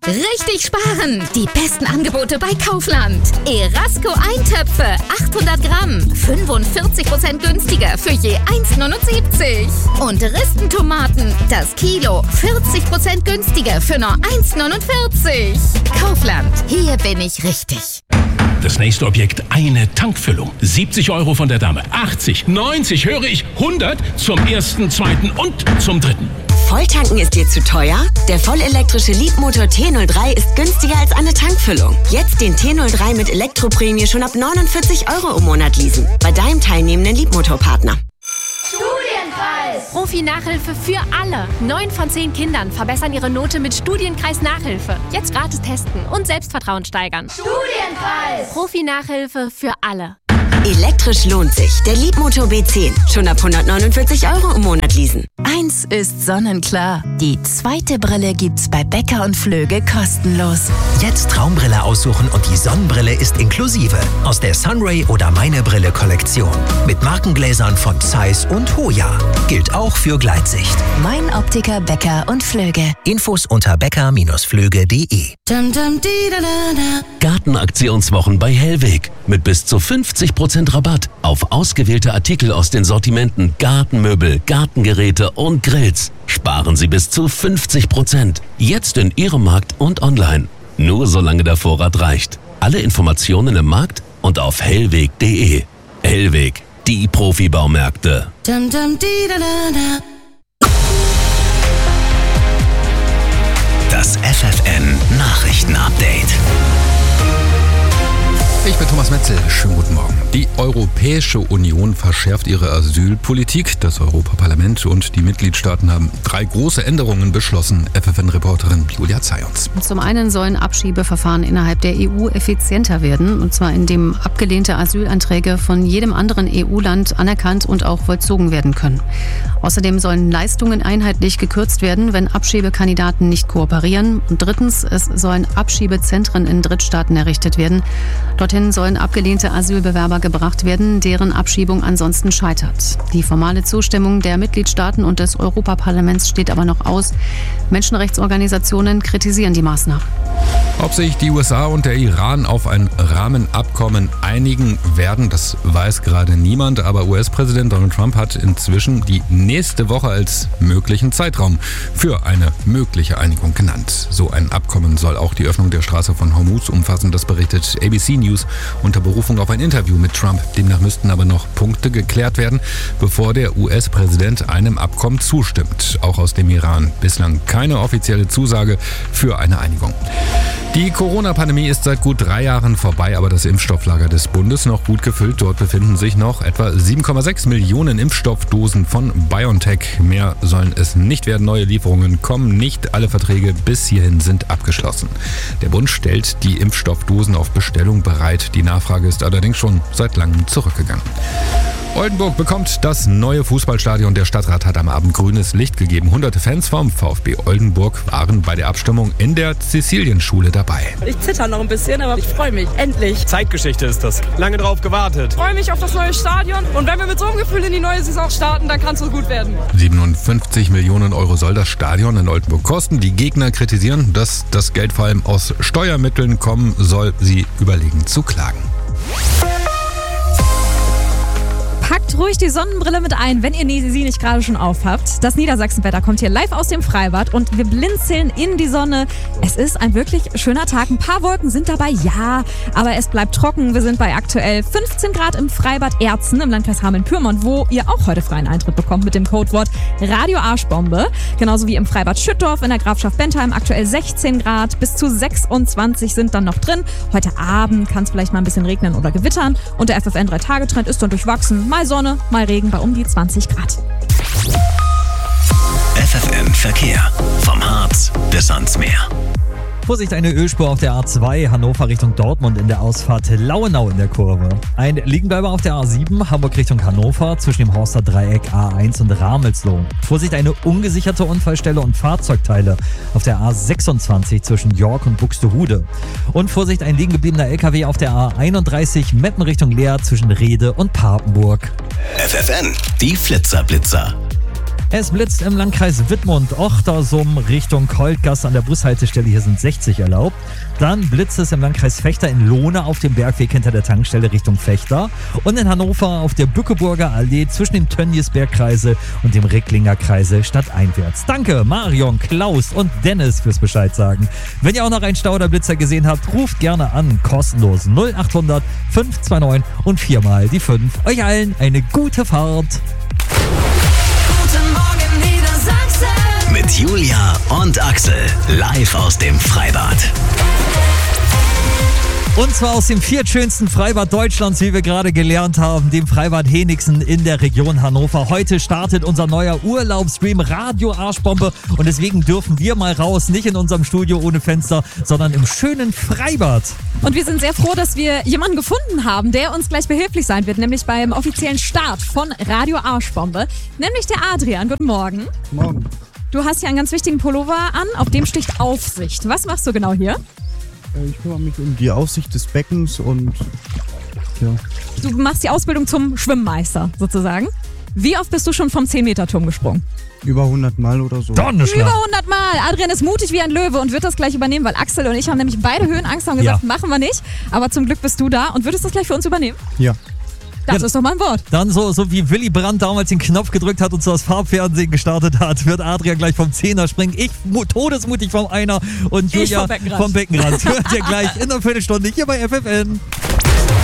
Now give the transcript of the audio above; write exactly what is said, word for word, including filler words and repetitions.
Richtig sparen! Die besten Angebote bei Kaufland. Erasco Eintöpfe, achthundert Gramm, fünfundvierzig Prozent günstiger für je eins neunundsiebzig. Und Ristentomaten, das Kilo, vierzig Prozent günstiger für nur eins neunundvierzig. Kaufland, hier bin ich richtig. Das nächste Objekt, eine Tankfüllung. siebzig Euro von der Dame. achtzig, neunzig, höre ich, hundert zum ersten, zweiten und zum dritten. Volltanken ist dir zu teuer? Der vollelektrische Leapmotor T null drei ist günstiger als eine Tankfüllung. Jetzt den T null drei mit Elektroprämie schon ab neunundvierzig Euro im Monat leasen. Bei deinem teilnehmenden Leapmotor-Partner. Studienkreis! Profi-Nachhilfe für alle. Neun von zehn Kindern verbessern ihre Note mit Studienkreis Nachhilfe. Jetzt gratis testen und Selbstvertrauen steigern. Studienkreis! Profi-Nachhilfe für alle. Elektrisch lohnt sich. Der Leapmotor B zehn. Schon ab hundertneunundvierzig Euro im Monat leasen. Eins ist sonnenklar. Die zweite Brille gibt's bei Becker und Flöge kostenlos. Jetzt Traumbrille aussuchen und die Sonnenbrille ist inklusive. Aus der Sunray oder Meine Brille Kollektion. Mit Markengläsern von Zeiss und Hoya. Gilt auch für Gleitsicht. Mein Optiker Becker und Flöge. Infos unter becker Flöge punkt de. Gartenaktionswochen bei Hellweg. Mit bis zu fünfzig Prozent Rabatt auf ausgewählte Artikel aus den Sortimenten Gartenmöbel, Gartengeräte und Grills. Sparen Sie bis zu fünfzig Prozent. Jetzt in Ihrem Markt und online. Nur solange der Vorrat reicht. Alle Informationen im Markt und auf hellweg punkt de. Hellweg, die Profibaumärkte. Das F F N Nachrichtenupdate. Ich bin Thomas Metzel. Schönen guten Morgen. Die Europäische Union verschärft ihre Asylpolitik. Das Europaparlament und die Mitgliedstaaten haben drei große Änderungen beschlossen. F F N-Reporterin Julia Zayons. Zum einen sollen Abschiebeverfahren innerhalb der E U effizienter werden, und zwar indem abgelehnte Asylanträge von jedem anderen E U-Land anerkannt und auch vollzogen werden können. Außerdem sollen Leistungen einheitlich gekürzt werden, wenn Abschiebekandidaten nicht kooperieren. Und drittens, es sollen Abschiebezentren in Drittstaaten errichtet werden. Dorthin sollen abgelehnte Asylbewerber gebracht werden, deren Abschiebung ansonsten scheitert. Die formale Zustimmung der Mitgliedstaaten und des Europaparlaments steht aber noch aus. Menschenrechtsorganisationen kritisieren die Maßnahmen. Ob sich die U S A und der Iran auf ein Rahmenabkommen einigen werden, das weiß gerade niemand. Aber U S-Präsident Donald Trump hat inzwischen die nächste Woche als möglichen Zeitraum für eine mögliche Einigung genannt. So ein Abkommen soll auch die Öffnung der Straße von Hormuz umfassen. Das berichtet A B C News unter Berufung auf ein Interview mit Trump. Demnach müssten aber noch Punkte geklärt werden, bevor der U S-Präsident einem Abkommen zustimmt. Auch aus dem Iran bislang keine offizielle Zusage für eine Einigung. Die Corona-Pandemie ist seit gut drei Jahren vorbei, aber das Impfstofflager des Bundes noch gut gefüllt. Dort befinden sich noch etwa sieben Komma sechs Millionen Impfstoffdosen von BioNTech. Mehr sollen es nicht werden. Neue Lieferungen kommen nicht. Alle Verträge bis hierhin sind abgeschlossen. Der Bund stellt die Impfstoffdosen auf Bestellung bereit. Die Nachfrage ist allerdings schon seit langem zurückgegangen. Oldenburg bekommt das neue Fußballstadion. Der Stadtrat hat am Abend grünes Licht gegeben. Hunderte Fans vom VfB Oldenburg waren bei der Abstimmung in der Cäcilienschule dabei. Ich zitter noch ein bisschen, aber ich freue mich. Endlich. Zeitgeschichte ist das. Lange drauf gewartet. Ich freue mich auf das neue Stadion. Und wenn wir mit so einem Gefühl in die neue Saison starten, dann kann es so gut werden. siebenundfünfzig Millionen Euro soll das Stadion in Oldenburg kosten. Die Gegner kritisieren, dass das Geld vor allem aus Steuermitteln kommen soll. Sie überlegen zu klagen. Packt ruhig die Sonnenbrille mit ein, wenn ihr sie nicht gerade schon aufhabt. Das Niedersachsenwetter kommt hier live aus dem Freibad und wir blinzeln in die Sonne. Es ist ein wirklich schöner Tag. Ein paar Wolken sind dabei, ja, aber es bleibt trocken. Wir sind bei aktuell fünfzehn Grad im Freibad Erzen im Landkreis Hameln-Pyrmont, wo ihr auch heute freien Eintritt bekommt mit dem Codewort Radio Arschbombe. Genauso wie im Freibad Schüttorf in der Grafschaft Bentheim aktuell sechzehn Grad. Bis zu sechsundzwanzig sind dann noch drin. Heute Abend kann es vielleicht mal ein bisschen regnen oder gewittern. Und der F F N drei Tage Trend ist dann durchwachsen. Mal Sonne, mal Regen bei um die zwanzig Grad. F F N Verkehr. Vom Harz bis ans Meer. Vorsicht, eine Ölspur auf der A zwei, Hannover Richtung Dortmund in der Ausfahrt Lauenau in der Kurve. Ein Liegenbleiber auf der A sieben, Hamburg Richtung Hannover, zwischen dem Horster Dreieck A eins und Ramelsloh. Vorsicht, eine ungesicherte Unfallstelle und Fahrzeugteile auf der A sechsundzwanzig zwischen York und Buxtehude. Und Vorsicht, ein liegen gebliebener L K W auf der A einunddreißig, Meppen Richtung Leer zwischen Rehde und Papenburg. F F N, die Flitzerblitzer. Es blitzt im Landkreis Wittmund-Ochtersum Richtung Koltgasse an der Bushaltestelle. Hier sind sechzig erlaubt. Dann blitzt es im Landkreis Vechta in Lohne auf dem Bergweg hinter der Tankstelle Richtung Vechta. Und in Hannover auf der Bückeburger Allee zwischen dem Tönniesbergkreisel und dem Recklinger Kreisel stadteinwärts. Danke Marion, Klaus und Dennis fürs Bescheid sagen. Wenn ihr auch noch einen Stau oder Blitzer gesehen habt, ruft gerne an. Kostenlos null acht hundert fünf zwei neun und viermal die fünf. Euch allen eine gute Fahrt. Guten Morgen Niedersachsen. Mit Julia und Axel. Live aus dem Freibad. Und zwar aus dem viertschönsten Freibad Deutschlands, wie wir gerade gelernt haben, dem Freibad Henigsen in der Region Hannover. Heute startet unser neuer Urlaubsstream Radio Arschbombe und deswegen dürfen wir mal raus, nicht in unserem Studio ohne Fenster, sondern im schönen Freibad. Und wir sind sehr froh, dass wir jemanden gefunden haben, der uns gleich behilflich sein wird, nämlich beim offiziellen Start von Radio Arschbombe, nämlich der Adrian. Guten Morgen. Morgen. Du hast hier einen ganz wichtigen Pullover an, auf dem sticht Aufsicht. Was machst du genau hier? Ich kümmere mich um die Aufsicht des Beckens und ja. Du machst die Ausbildung zum Schwimmmeister sozusagen. Wie oft bist du schon vom zehn-Meter-Turm gesprungen? Über hundert Mal oder so. Über hundert Mal. Adrian ist mutig wie ein Löwe und wird das gleich übernehmen, weil Axel und ich haben nämlich beide Höhenangst und haben gesagt, ja. machen wir nicht. Aber zum Glück bist du da und würdest das gleich für uns übernehmen? Ja. Das ja, ist doch mal ein Wort. Dann so, so wie Willy Brandt damals den Knopf gedrückt hat und so das Farbfernsehen gestartet hat, wird Adrian gleich vom Zehner springen. Ich todesmutig vom Einer und Julia vom Beckenrand. Vom Beckenrand. Hört ihr gleich in einer Viertelstunde hier bei F F N.